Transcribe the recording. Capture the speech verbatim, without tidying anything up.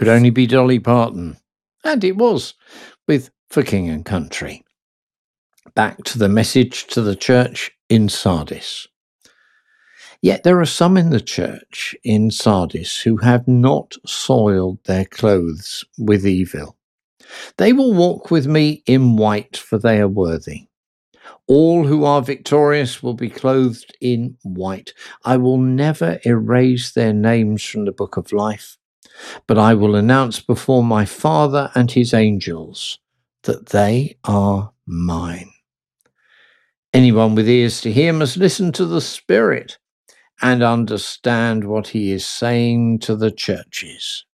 could only be Dolly Parton. And it was, with For King and Country. Back to the message to the church in Sardis. Yet there are some in the church in Sardis who have not soiled their clothes with evil. They will walk with me in white, for they are worthy. All who are victorious will be clothed in white. I will never erase their names from the book of life, but I will announce before my Father and his angels that they are mine. Anyone with ears to hear must listen to the Spirit and understand what he is saying to the churches.